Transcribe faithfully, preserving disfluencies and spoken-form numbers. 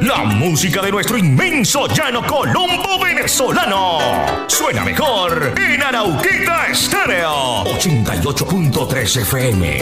La música de nuestro inmenso llano colombo venezolano. Suena mejor en Arauquita Estéreo ochenta y ocho punto tres F M.